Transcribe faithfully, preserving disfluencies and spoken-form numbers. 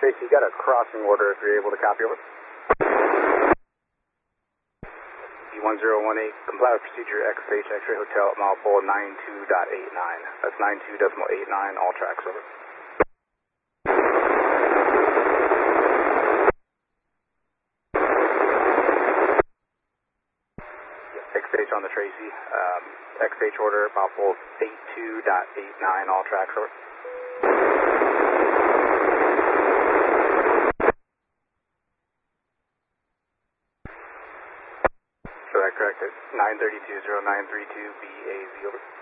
Tracy, you got a crossing order if you're able to copy over. E one zero one eight, comply with procedure X H X-ray Hotel at mile four nine two dot eight nine. That's nine two decimal eight nine, all tracks over. X H on the Tracy, um, X H order, mile four eight two dot eight nine, all tracks over. So that correct, nine three two zero nine three two B A Z over.